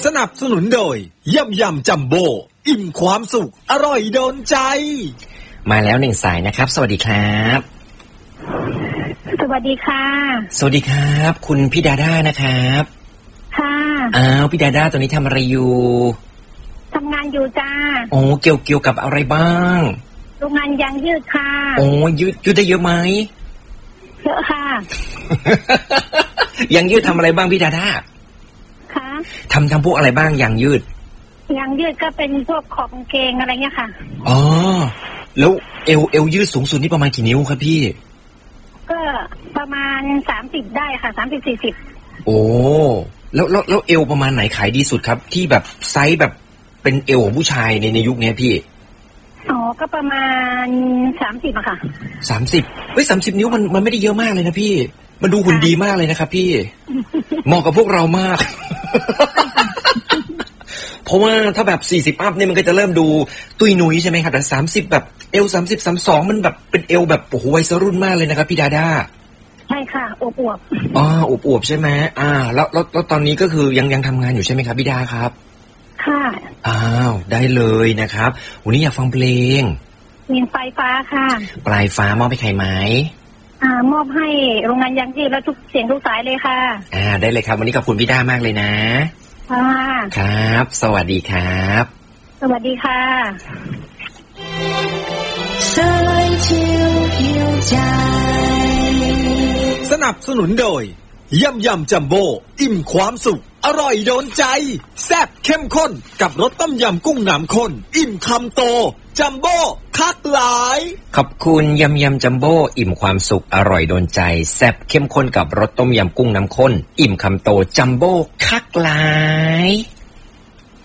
สนับสนุนโดยยำจัมโบ้อิ่มความสุขอร่อยโดนใจมาแล้ว1สายนะครับสวัสดีครับสวัสดีค่ะสวัสดีครับคุณพี่ดาด้านะครับค่ะพี่ดาด้าตอนนี้ทำอะไรอยู่ทำงานอยู่จ้าโอ้เกี่ยวกับอะไรบ้างโรงงานยางยืดค่ะโอ้ยืดได้เยอะไหมเยอะค่ะยางยืดทำอะไรบ้างพี่ดาด้าค่ะทำพวกอะไรบ้างยางยืดก็เป็นพวกขอบกางเกงอะไรเงี้ยค่ะอ๋อแล้วเอวยืดสูงสุดนี่ประมาณกี่นิ้วครับพี่ก็ประมาณ30ได้ค่ะ30-40 โอ้แล้วเอวประมาณไหนขายดีสุดครับที่แบบไซส์แบบเป็นเอวของผู้ชายในยุคนี้พี่อ๋อก็ประมาณ30อะค่ะ 30เฮ้ย30นิ้วมันไม่ได้เยอะมากเลยนะพี่มันดูหุ่นดีมากเลยนะครับพี่เหมาะกับพวกเรามาก เพราะว่าถ้าแบบ40อัพเนี่ยมันก็จะเริ่มดูตุ้ยนุ้ยใช่ไหมครับแต่30แบบเอว30 32มันแบบเป็นเอวแบบโอ้โหวัยรุ่นมากเลยนะครับพี่ดาด้าใช่ค่ะอวบอวบใช่ไหมแล้วตอนนี้ก็คือยังทำงานอยู่ใช่ไหมครับพี่ดาครับค่ะได้เลยนะครับวันนี้อยากฟังเพลงปลายฟ้าค่ะปลายฟ้ามอบให้ใครไหมมอบให้โรงงานยางยืดและทุกเสียงทุกสายเลยค่ะได้เลยครับวันนี้ขอบคุณพี่ด้ามากเลยนะครับสวัสดีครับสวัสดีค่ะสนับสนุนโดยยำจัมโบ้อิ่มความสุขอร่อยโดนใจแซ่บเข้มข้นกับรสต้มยำกุ้งน้ำข้นอิ่มคำโตจัมโบ้คักหลายขอบคุณยำจัมโบ้อิ่มความสุขอร่อยโดนใจแซ่บเข้มข้นกับรสต้มยำกุ้งน้ำข้นอิ่มคำโตจัมโบ้คักหลาย